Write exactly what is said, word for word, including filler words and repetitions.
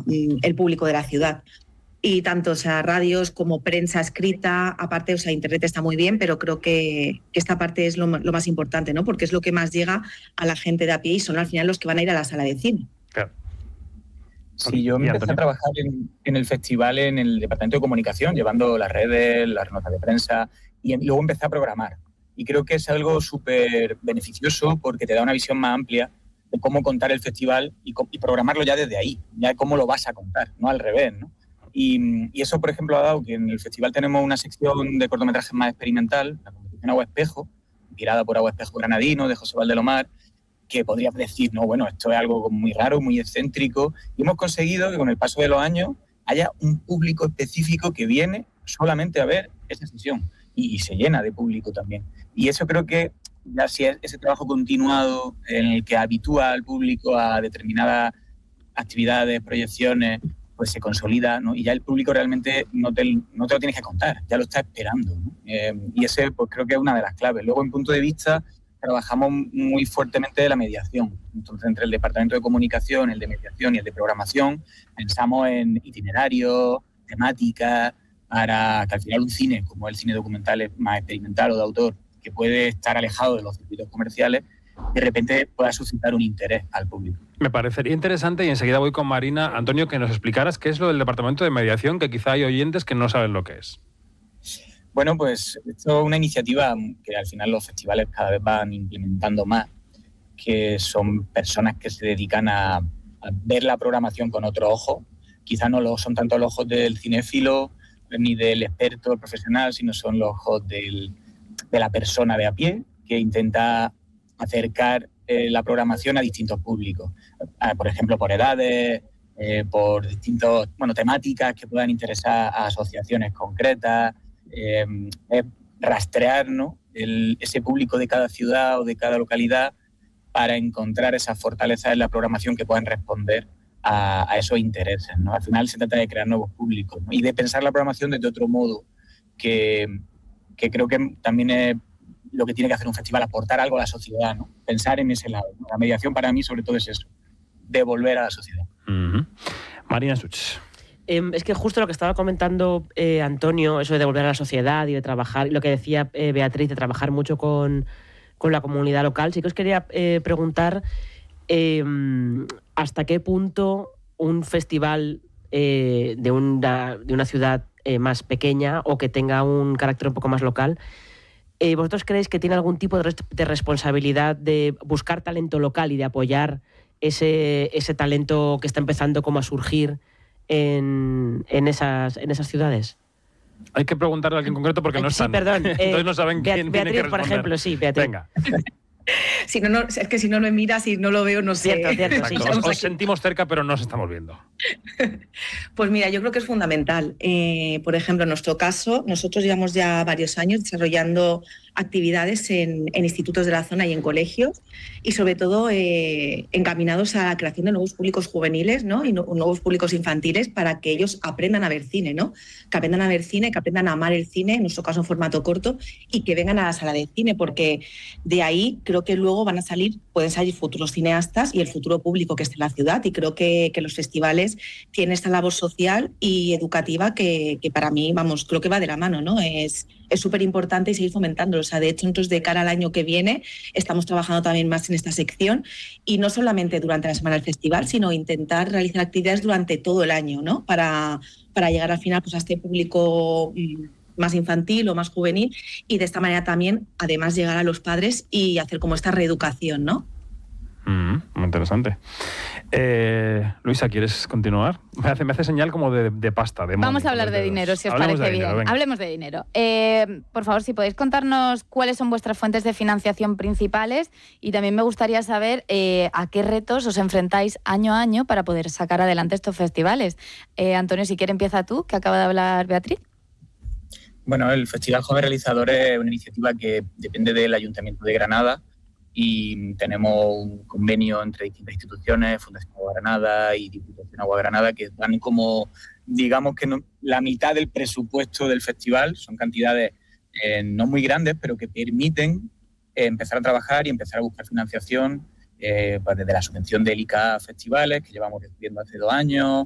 el público de la ciudad. Y tanto, o sea, radios como prensa escrita, aparte, o sea, internet está muy bien, pero creo que, que esta parte es lo, lo más importante, ¿no? Porque es lo que más llega a la gente de a pie y son al final los que van a ir a la sala de cine. Claro. Sí, yo empecé a trabajar en, en el festival en el departamento de comunicación, llevando las redes, las notas de prensa, y, en, y luego empecé a programar. Y creo que es algo súper beneficioso porque te da una visión más amplia de cómo contar el festival y, y programarlo ya desde ahí, ya cómo lo vas a contar, no al revés, ¿no? Y, y eso, por ejemplo, ha dado que en el festival tenemos una sección de cortometrajes más experimental, la competición Agua Espejo, inspirada por Agua Espejo Granadino, de José Valdelomar, que podrías decir, no, bueno, esto es algo muy raro, muy excéntrico, y hemos conseguido que con el paso de los años haya un público específico que viene solamente a ver esa sesión, y, y se llena de público también. Y eso creo que ya si es ese trabajo continuado en el que habitúa al público a determinadas actividades, proyecciones, pues se consolida, ¿no? Y ya el público realmente no te, no te lo tienes que contar, ya lo está esperando, ¿no? Eh, y ese pues creo que es una de las claves. Luego, en punto de vista, trabajamos muy fuertemente de la mediación. Entonces, entre el departamento de comunicación, el de mediación y el de programación, pensamos en itinerarios, temáticas, para que al final un cine, como el cine documental es más experimental o de autor, que puede estar alejado de los circuitos comerciales, de repente pueda suscitar un interés al público. Me parecería interesante, y enseguida voy con Marina. Antonio, que nos explicaras qué es lo del departamento de mediación, que quizá hay oyentes que no saben lo que es. Bueno, pues esto es una iniciativa que al final los festivales cada vez van implementando más, que son personas que se dedican a, a ver la programación con otro ojo. Quizá no lo son tanto los ojos del cinéfilo ni del experto profesional, sino son los ojos del, de la persona de a pie que intenta acercar eh, la programación a distintos públicos, eh, por ejemplo, por edades, eh, por distintas bueno, temáticas que puedan interesar a asociaciones concretas, eh, eh, rastrear, ¿no?, el, ese público de cada ciudad o de cada localidad para encontrar esas fortalezas en la programación que puedan responder a, a esos intereses, ¿no? Al final se trata de crear nuevos públicos, ¿no?, y de pensar la programación desde otro modo, que, que creo que también es lo que tiene que hacer un festival, aportar algo a la sociedad, ¿no? Pensar en ese lado, ¿no? La mediación para mí sobre todo es eso, devolver a la sociedad. Uh-huh. Marina Such. Eh, es que justo lo que estaba comentando eh, Antonio, eso de devolver a la sociedad y de trabajar, y lo que decía eh, Beatriz, de trabajar mucho con, con la comunidad local, sí que os quería eh, preguntar eh, hasta qué punto un festival eh, de, una, de una ciudad eh, más pequeña o que tenga un carácter un poco más local, Eh, ¿vosotros creéis que tiene algún tipo de, res- de responsabilidad de buscar talento local y de apoyar ese, ese talento que está empezando como a surgir en, en, esas, en esas ciudades? Hay que preguntarle a alguien concreto porque no Sí, están. perdón. Eh, Entonces no saben Beat- quién Beatriz, tiene que por responder. ejemplo, sí, Beatriz. Venga. Si no, no, es que si no me miras y no lo veo, no sé. Cierto, cierto, sí. Exacto. Os, os sentimos cerca, pero no os estamos viendo. Pues mira, yo creo que es fundamental. Eh, por ejemplo, en nuestro caso, nosotros llevamos ya varios años desarrollando actividades en, en institutos de la zona y en colegios, y sobre todo eh, encaminados a la creación de nuevos públicos juveniles, ¿no?, y no, nuevos públicos infantiles, para que ellos aprendan a ver cine, ¿no? Que aprendan a ver cine, que aprendan a amar el cine, en nuestro caso en formato corto, y que vengan a la sala de cine, porque de ahí creo que luego van a salir, pueden salir futuros cineastas y el futuro público que esté en la ciudad, y creo que, que los festivales tienen esta labor social y educativa que, que para mí, vamos, creo que va de la mano, ¿no? Es es súper importante y seguir fomentándolo. O sea, de hecho, nosotros de cara al año que viene estamos trabajando también más en esta sección, y no solamente durante la semana del festival, sino intentar realizar actividades durante todo el año, ¿no? Para, para llegar al final pues, a este público más infantil o más juvenil, y de esta manera también, además, llegar a los padres y hacer como esta reeducación, ¿no? Mm, muy interesante. Eh, Luisa, ¿quieres continuar? Me hace, me hace señal como de, de pasta. De Vamos money, a hablar de dedos. dinero, si os Hablemos parece de dinero, bien. venga. Hablemos de dinero. Eh, por favor, si podéis contarnos cuáles son vuestras fuentes de financiación principales, y también me gustaría saber eh, a qué retos os enfrentáis año a año para poder sacar adelante estos festivales. Eh, Antonio, si quieres empieza tú, que acaba de hablar Beatriz. Bueno, el Festival Joven Realizador es una iniciativa que depende del Ayuntamiento de Granada, y tenemos un convenio entre distintas instituciones, Fundación Agua Granada y Diputación Agua Granada, que dan como, digamos que no, la mitad del presupuesto del festival. Son cantidades eh, no muy grandes, pero que permiten eh, empezar a trabajar y empezar a buscar financiación, eh, pues desde la subvención del I C A Festivales, que llevamos recibiendo hace dos años,